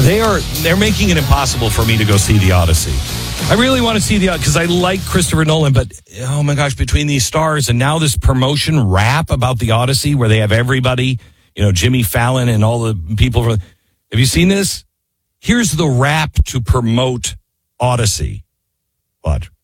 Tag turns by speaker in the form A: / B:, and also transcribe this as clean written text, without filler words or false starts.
A: they're making it impossible for me to go see the Odyssey. I really want to see because I like Christopher Nolan, but oh my gosh, between these stars and now this promotion rap about the Odyssey where they have everybody, Jimmy Fallon and all the people. Have you seen this? Here's the rap to promote Odyssey. What?